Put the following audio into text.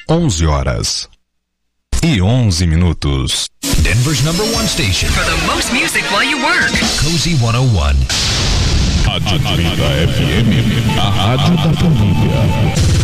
11h11. Denver's #1 station for the most music while you work. Cozy 101. Rádio 30 FM, a rádio da família.